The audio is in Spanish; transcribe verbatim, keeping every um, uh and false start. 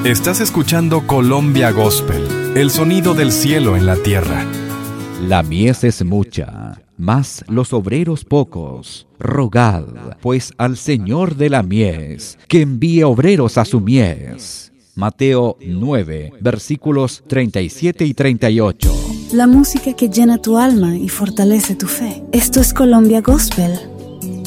Estás escuchando Colombia Gospel, el sonido del cielo en la tierra. La mies es mucha, mas los obreros pocos. Rogad, pues, al Señor de la mies, que envíe obreros a su mies. Mateo nueve, versículos treinta y siete y treinta y ocho. La música que llena tu alma y fortalece tu fe. Esto es Colombia Gospel.